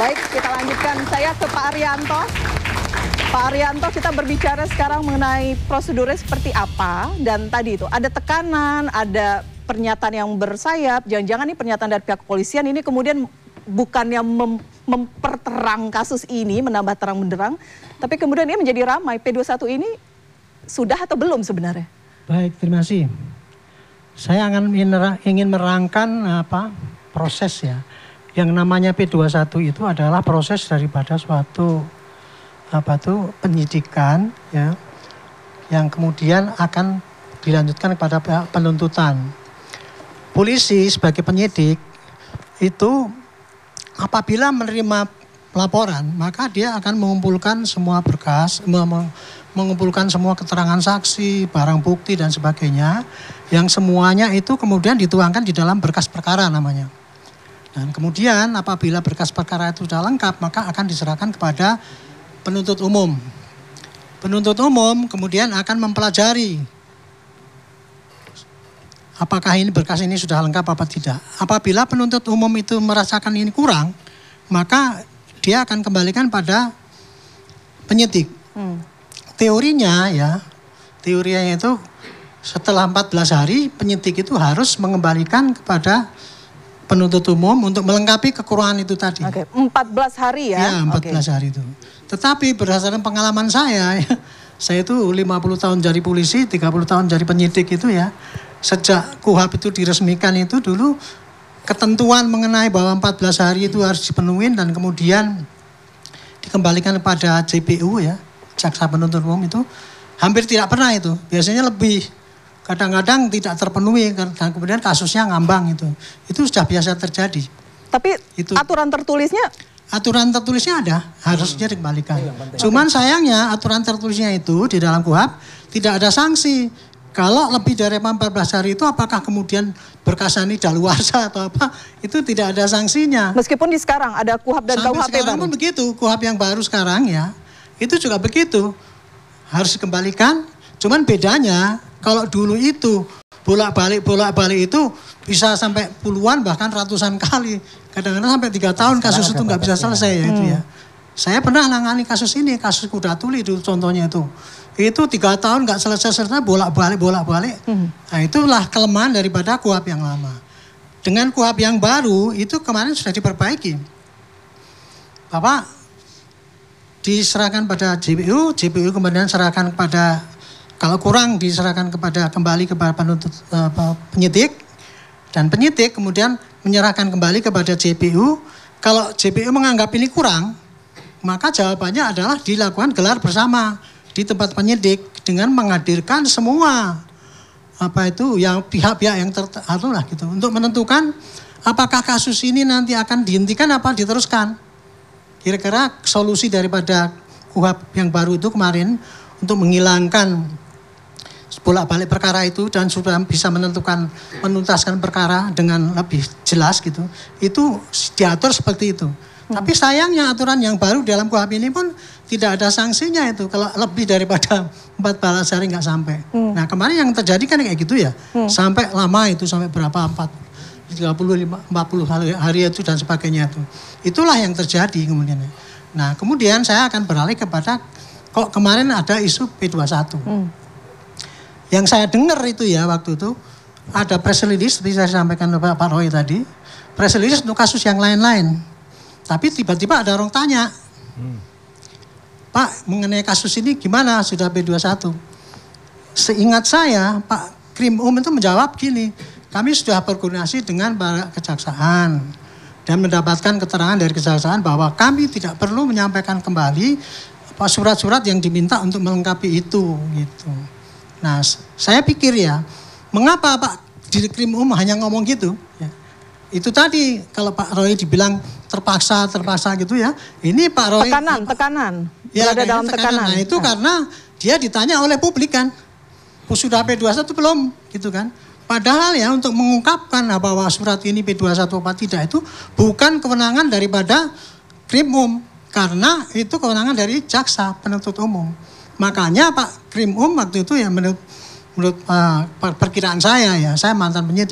Baik, kita lanjutkan. Saya ke Pak Arianto. Pak Arianto, kita berbicara sekarang mengenai prosedurnya seperti apa. Dan tadi itu ada tekanan, ada pernyataan yang bersayap. Jangan-jangan ini pernyataan dari pihak kepolisian ini kemudian bukannya memperterang kasus ini, menambah terang benderang, tapi kemudian ini menjadi ramai. P21 ini sudah atau belum sebenarnya? Baik, terima kasih. Saya ingin merangkan proses ya. Yang namanya P21 itu adalah proses daripada suatu penyidikan ya, yang kemudian akan dilanjutkan kepada penuntutan. Polisi sebagai penyidik itu apabila menerima laporan, maka dia akan mengumpulkan semua berkas, mengumpulkan semua keterangan saksi, barang bukti dan sebagainya, yang semuanya itu kemudian dituangkan di dalam berkas perkara namanya. Dan kemudian apabila berkas perkara itu sudah lengkap, maka akan diserahkan kepada penuntut umum. Penuntut umum kemudian akan mempelajari apakah ini berkas ini sudah lengkap apa tidak. Apabila penuntut umum itu merasakan ini kurang, maka dia akan kembalikan pada penyidik. Teorinya itu setelah 14 hari penyidik itu harus mengembalikan kepada penuntut umum untuk melengkapi kekurangan itu tadi. Oke, 14 hari ya? Ya, 14 hari itu. Tetapi berdasarkan pengalaman saya itu 50 tahun jadi polisi, 30 tahun jadi penyidik itu ya. Sejak KUHP itu diresmikan itu dulu ketentuan mengenai bahwa 14 hari itu harus dipenuhi dan kemudian dikembalikan kepada JPU ya, jaksa penuntut umum itu hampir tidak pernah itu. Biasanya lebih, kadang-kadang tidak terpenuhi dan kemudian kasusnya ngambang itu. Itu sudah biasa terjadi. Tapi itu, aturan tertulisnya ada, harusnya dikembalikan. Cuman sayangnya aturan tertulisnya itu di dalam KUHP tidak ada sanksi. Kalau lebih dari 14 hari itu apakah kemudian berkas ini daluarsa atau apa, itu tidak ada sanksinya. Meskipun di sekarang ada KUHP dan KUHP sekarang baru. Pun begitu, KUHP yang baru sekarang ya, itu juga begitu. Harus dikembalikan, cuman bedanya kalau dulu itu bolak-balik itu bisa sampai puluhan bahkan ratusan kali. Kadang-kadang sampai 3 tahun kasus itu nggak bisa selesai ya itu ya. Saya pernah nangani kasus ini, kasus Kuda Tuli itu contohnya itu. Itu 3 tahun nggak selesai bolak-balik. Nah itulah kelemahan daripada KUHP yang lama. Dengan KUHP yang baru itu kemarin sudah diperbaiki. Bapak diserahkan pada JPU kemudian serahkan kepada, kalau kurang diserahkan kembali kepada penuntut penyidik, dan penyidik kemudian menyerahkan kembali kepada JPU. Kalau JPU menganggap ini kurang, maka jawabannya adalah dilakukan gelar bersama di tempat penyidik dengan menghadirkan semua yang pihak-pihak yang tertentu lah gitu, untuk menentukan apakah kasus ini nanti akan dihentikan apa diteruskan. Kira-kira solusi daripada KUHP yang baru itu kemarin untuk menghilangkan bolak-balik perkara itu dan sudah bisa menuntaskan perkara dengan lebih jelas gitu. Itu diatur seperti itu. Tapi sayangnya aturan yang baru dalam KUHP ini pun tidak ada sanksinya itu. Kalau lebih daripada 14 hari nggak sampai. Nah kemarin yang terjadi kan kayak gitu ya. Sampai lama itu, sampai berapa, 30, 40 hari itu dan sebagainya itu. Itulah yang terjadi kemudian. Nah kemudian saya akan beralih kepada, kok kemarin ada isu P21. Yang saya dengar itu ya waktu itu, ada press release seperti saya sampaikan kepada Pak Roy tadi. Press release untuk kasus yang lain-lain. Tapi tiba-tiba ada orang tanya, Pak mengenai kasus ini gimana sudah P21? Seingat saya Pak Krim itu menjawab gini, kami sudah berkoordinasi dengan para kejaksaan dan mendapatkan keterangan dari kejaksaan bahwa kami tidak perlu menyampaikan kembali surat-surat yang diminta untuk melengkapi itu gitu. Nah saya pikir ya, mengapa Pak di Krim hanya ngomong gitu ya. Itu tadi kalau Pak Roy dibilang terpaksa gitu ya. Ini Pak Roy tekanan. Ya, berada dalam tekanan. Nah, itu karena dia ditanya oleh publik kan. Sudah P21 belum gitu kan. Padahal ya untuk mengungkapkan bahwa surat ini P21 apa tidak itu bukan kewenangan daripada Krim karena itu kewenangan dari jaksa penuntut umum. Makanya Pak Krim waktu itu ya menurut perkiraan saya ya, saya mantan penyidik.